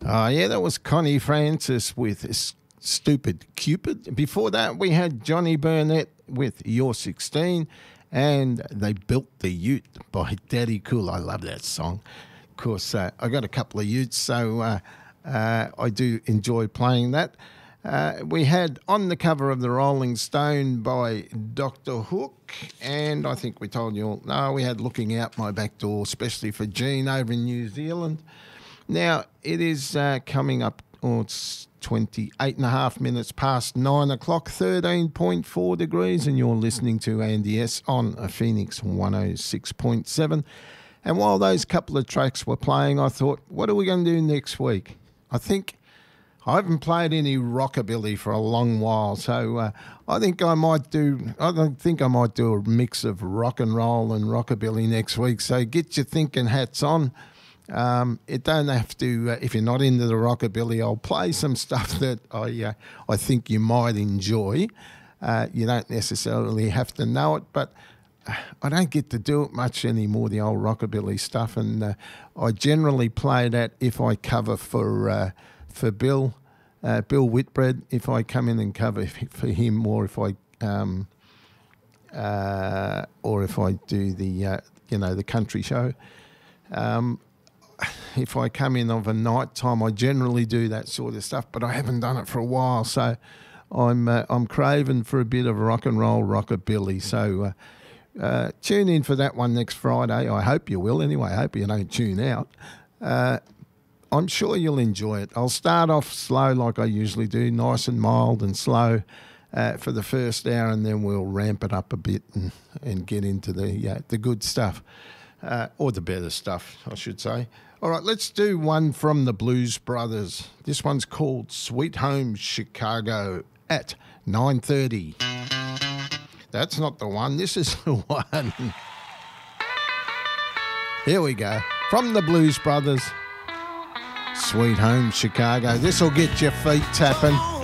Yeah, that was Connie Francis with Stupid Cupid. Before that, we had Johnny Burnett with You're 16, and They Built the Ute by Daddy Cool. I love that song. Of course, I got a couple of utes, so I do enjoy playing that. We had On the Cover of the Rolling Stone by Dr. Hook, and I think we told you all, no, we had Looking Out My Back Door, especially for Gene over in New Zealand. Now, it is coming up, it's 28.5 minutes past 9 o'clock, 13.4 degrees, and you're listening to Andy S. on a Phoenix 106.7. And while those couple of tracks were playing, I thought, what are we going to do next week? I haven't played any rockabilly for a long while, so I think I might do a mix of rock and roll and rockabilly next week. So get your thinking hats on. It don't have to, if you're not into the rockabilly, I'll play some stuff that I think you might enjoy. You don't necessarily have to know it, but I don't get to do it much anymore, the old rockabilly stuff, and I generally play that if I cover for Bill Whitbread, if I come in and cover for him, or if I do the country show. If I come in of a night time, I generally do that sort of stuff, but I haven't done it for a while, so I'm craving for a bit of rock and roll rockabilly. So tune in for that one next Friday. I hope you will. Anyway, I hope you don't tune out. I'm sure you'll enjoy it. I'll start off slow like I usually do, nice and mild and slow for the first hour, and then we'll ramp it up a bit and get into the good stuff, or the better stuff, I should say. All right, let's do one from the Blues Brothers. This one's called Sweet Home Chicago at 9:30. That's not the one. This is the one. Here we go. From the Blues Brothers, Sweet Home Chicago. This will get your feet tapping.